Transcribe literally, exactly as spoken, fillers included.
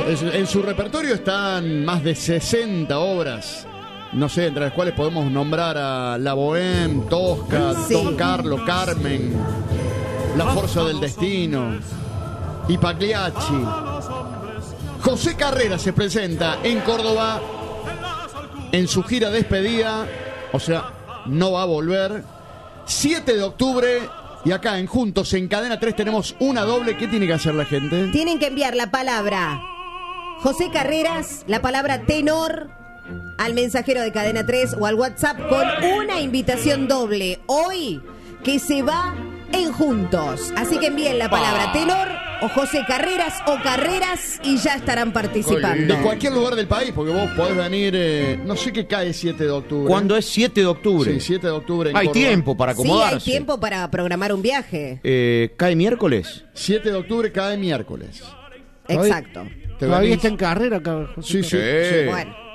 En su repertorio están más de sesenta obras. No sé, entre las cuales podemos nombrar a La Bohème, Tosca, sí. Don Carlo, Carmen, La Forza del Destino y Pagliacci. José Carreras se presenta en Córdoba en su gira despedida, o sea, no va a volver. siete de octubre, y acá en Juntos en Cadena tres tenemos una doble. ¿Qué tiene que hacer la gente? Tienen que enviar la palabra José Carreras, la palabra tenor, al mensajero de Cadena tres o al WhatsApp con una invitación doble. Hoy que se va en Juntos. Así que envíen la palabra tenor o José Carreras o Carreras y ya estarán participando. De cualquier lugar del país, porque vos podés venir, eh, no sé qué cae siete de octubre. ¿Cuándo es siete de octubre? Sí, siete de octubre en Hay Córdoba. tiempo para acomodarse. Sí, hay tiempo para programar un viaje. Eh, ¿Cae miércoles? siete de octubre cae miércoles. Exacto. Todavía está en carrera acá. Sí, sí, sí. Bueno.